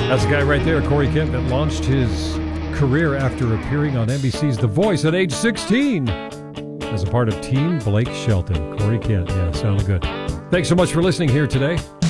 That's the guy right there, Corey Kent, that launched his career after appearing on NBC's The Voice at age 16 as a part of Team Blake Shelton. Corey Kent, yeah, sounded good. Thanks so much for listening here today.